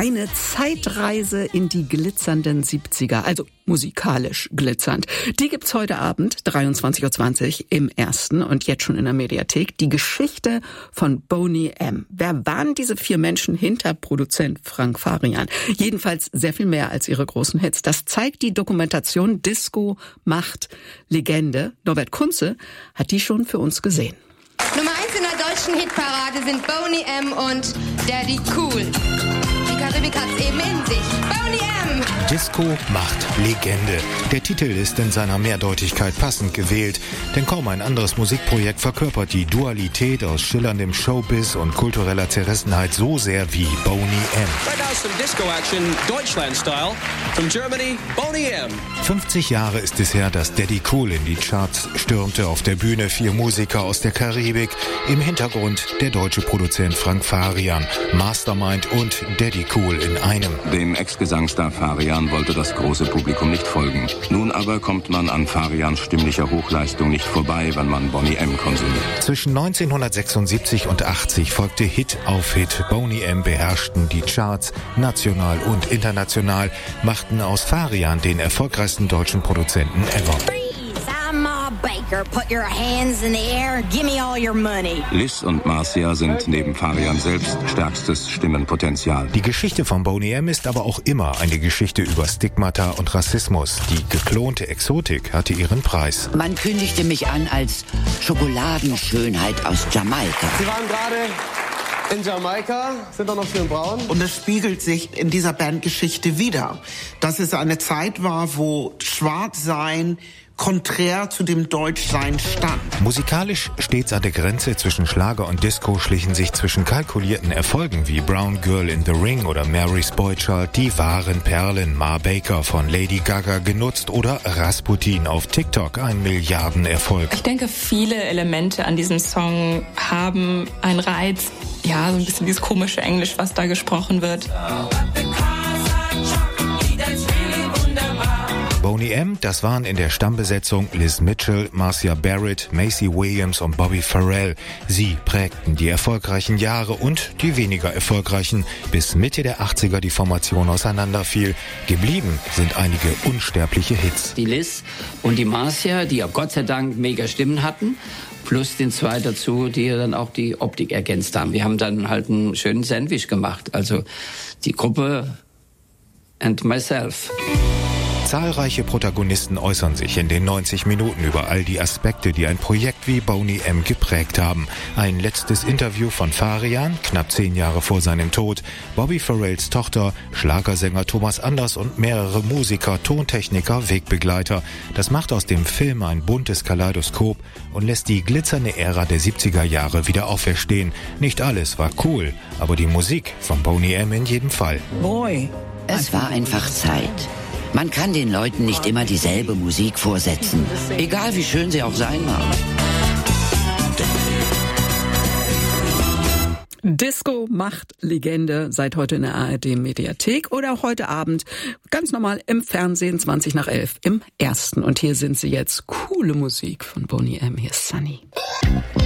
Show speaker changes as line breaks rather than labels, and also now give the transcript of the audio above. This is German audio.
Eine Zeitreise in die glitzernden 70er, also musikalisch glitzernd. Die gibt's heute Abend, 23.20 Uhr im Ersten und jetzt schon in der Mediathek. Die Geschichte von Boney M. Wer waren diese 4 Menschen hinter Produzent Frank Farian? Jedenfalls sehr viel mehr als ihre großen Hits. Das zeigt die Dokumentation Disco macht Legende. Norbert Kunze hat die schon für uns gesehen.
Nummer 1 in der deutschen Hitparade sind Boney M. und Daddy Cool. Die Karibik hat's eben in sich. Boney M.
Disco macht Legende. Der Titel ist in seiner Mehrdeutigkeit passend gewählt, denn kaum ein anderes Musikprojekt verkörpert die Dualität aus schillerndem Showbiz und kultureller Zerrissenheit so sehr wie Boney M.
Right now some Disco action, Deutschland style, from Germany, Boney M.
50 Jahre ist es her, dass Daddy Cool in die Charts stürmte. Auf der Bühne 4 Musiker aus der Karibik, im Hintergrund der deutsche Produzent Frank Farian, Mastermind und Daddy Cool in einem.
Dem Ex-Gesangstar Farian wollte das große Publikum nicht folgen. Nun aber kommt man an Farians stimmlicher Hochleistung nicht vorbei, wenn man Boney M. konsumiert.
Zwischen 1976 und 80 folgte Hit auf Hit. Boney M. beherrschten die Charts, national und international, machten aus Farian den erfolgreichsten deutschen Produzenten ever.
Baker, put your hands in the air and give me all your money.
Liz und Marcia sind neben Farian selbst stärkstes Stimmenpotenzial.
Die Geschichte von Boney M. ist aber auch immer eine Geschichte über Stigmata und Rassismus. Die geklonte Exotik hatte ihren Preis.
Man kündigte mich an als Schokoladenschönheit aus Jamaika.
Sie waren gerade in Jamaika, sind doch noch schön braun.
Und es spiegelt sich in dieser Bandgeschichte wieder, dass es eine Zeit war, wo Schwarzsein konträr zu dem Deutschsein stand.
Musikalisch stets an der Grenze zwischen Schlager und Disco schlichen sich zwischen kalkulierten Erfolgen wie Brown Girl in the Ring oder Mary's Boy Child die wahren Perlen. Ma Baker von Lady Gaga genutzt oder Rasputin auf TikTok, ein Milliardenerfolg.
Ich denke, viele Elemente an diesem Song haben einen Reiz. Ja, so ein bisschen dieses komische Englisch, was da gesprochen wird.
Boney M., das waren in der Stammbesetzung Liz Mitchell, Marcia Barrett, Macy Williams und Bobby Farrell. Sie prägten die erfolgreichen Jahre und die weniger erfolgreichen, bis Mitte der 80er die Formation auseinanderfiel. Geblieben sind einige unsterbliche Hits.
Die Liz und die Marcia, die ja Gott sei Dank mega Stimmen hatten, plus den 2 dazu, die dann auch die Optik ergänzt haben. Wir haben dann halt einen schönen Sandwich gemacht, also die Gruppe and myself.
Zahlreiche Protagonisten äußern sich in den 90 Minuten über all die Aspekte, die ein Projekt wie Boney M. geprägt haben. Ein letztes Interview von Farian, knapp 10 Jahre vor seinem Tod, Bobby Farrells Tochter, Schlagersänger Thomas Anders und mehrere Musiker, Tontechniker, Wegbegleiter. Das macht aus dem Film ein buntes Kaleidoskop und lässt die glitzernde Ära der 70er Jahre wieder auferstehen. Nicht alles war cool, aber die Musik von Boney M. in jedem Fall.
Es war einfach Zeit. Man kann den Leuten nicht immer dieselbe Musik vorsetzen, egal wie schön sie auch sein mag.
Disco macht Legende, seit heute in der ARD-Mediathek oder auch heute Abend ganz normal im Fernsehen, 11:20 im Ersten. Und hier sind sie jetzt, coole Musik von Boney M. Hier ist Sunny.